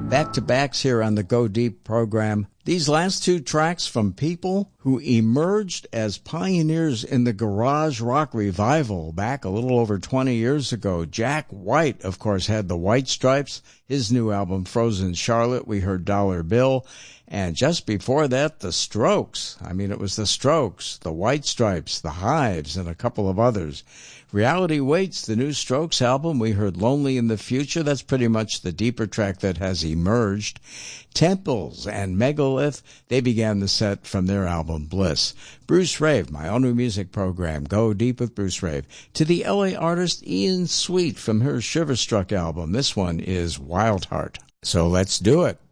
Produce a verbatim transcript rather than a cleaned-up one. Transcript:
Back-to-backs here on the Go Deep program. These last two tracks from people who emerged as pioneers in the garage rock revival back a little over twenty years ago. Jack White, of course, had the White Stripes. His new album, Frozen Charlotte, we heard Dollar Bill. And just before that, the Strokes. I mean, it was the Strokes, the White Stripes, the Hives, and a couple of others. Reality Waits, the new Strokes album. We heard Lonely in the Future. That's pretty much the deeper track that has emerged. Temples and Megalith, they began the set from their album Bliss. Bruce Rave, my own new music program, Go Deep with Bruce Rave. To the L A artist Ian Sweet from her Shiverstruck album. This one is Wild Heart. So let's do it.